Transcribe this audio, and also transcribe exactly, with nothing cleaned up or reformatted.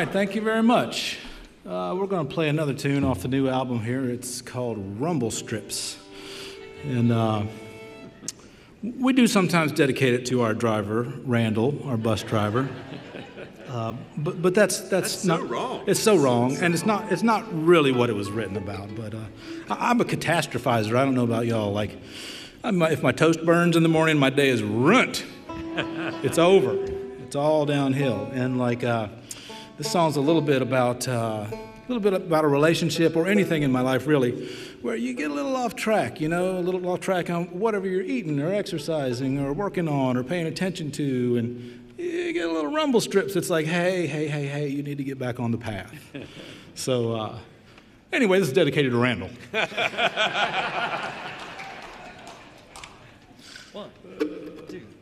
right, thank you very much. Uh, we're going to play another tune off the new album here. It's called Rumble Strips. And uh, we do sometimes dedicate it to our driver, Randall, our bus driver. Uh, but but that's that's, that's not so wrong. It's so wrong, and it's not it's not really what it was written about. But uh, I, I'm a catastrophizer. I don't know about y'all. Like, I'm, if my toast burns in the morning, my day is ruined. It's over. It's all downhill. And like uh, this song's a little bit about uh, a little bit about a relationship or anything in my life really, where you get a little off track. You know, a little off track on whatever you're eating or exercising or working on or paying attention to, and you get a little rumble strips. It's like, hey, hey, hey, hey, you need to get back on the path. So uh, anyway, this is dedicated to Randall. One, two.